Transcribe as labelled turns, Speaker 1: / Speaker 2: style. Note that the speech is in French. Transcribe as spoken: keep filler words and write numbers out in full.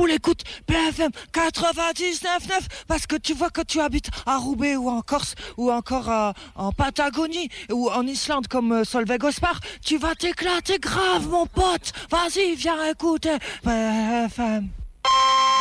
Speaker 1: cool, écoute B F M quatre-vingt-dix-neuf neuf parce que tu vois, quand tu habites à Roubaix ou en Corse ou encore euh, en Patagonie ou en Islande comme euh, Solveig Ospar, tu vas t'éclater grave, mon pote. Vas-y, viens écouter B F M.